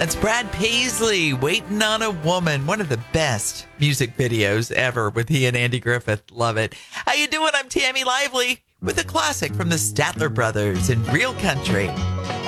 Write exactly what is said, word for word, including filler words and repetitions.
That's Brad Paisley, Waiting on a Woman. One of the best music videos ever with he and Andy Griffith. Love it. How you doing? I'm Tammy Lively with a classic from the Statler Brothers in Real Country.